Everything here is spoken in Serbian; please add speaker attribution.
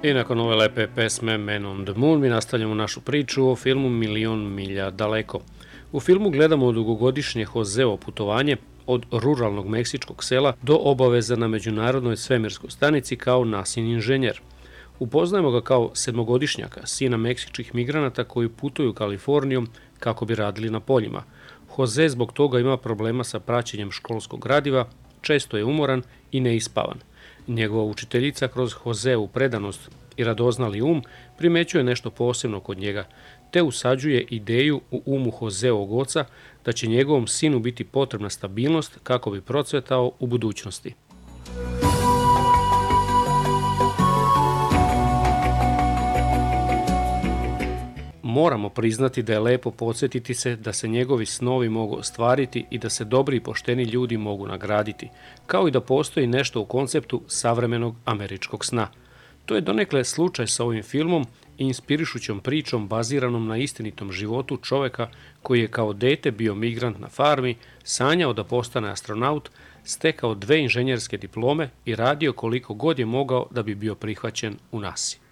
Speaker 1: I nakon ove lepe pesme Man on the Moon mi nastavljamo našu priču o filmu Milion milja daleko. U filmu gledamo dugogodišnje Joseo putovanje od ruralnog meksičkog sela do obaveza na međunarodnoj svemirskoj stanici kao nasin inženjer. Upoznajemo ga kao sedmogodišnjaka, sina meksičkih migranata koji putuju Kalifornijom kako bi radili na poljima. Jose zbog toga ima problema sa praćenjem školskog gradiva, često je umoran i neispavan. Njegova učiteljica kroz Joseovu predanost i radoznali primećuje nešto posebno kod njega, te usađuje ideju u umu Joseovog oca da će njegovom sinu biti potrebna stabilnost kako bi procvetao u budućnosti. Moramo priznati da je lepo podsjetiti se da se njegovi snovi mogu ostvariti i da se dobri i pošteni ljudi mogu nagraditi, kao i da postoji nešto u konceptu savremenog američkog sna. To je donekle slučaj sa ovim filmom i inspirišućom pričom baziranom na istinitom životu čoveka koji je kao dete bio migrant na farmi, sanjao da postane astronaut, stekao 2 inženjerske diplome i radio koliko god je mogao da bi bio prihvaćen u NASA.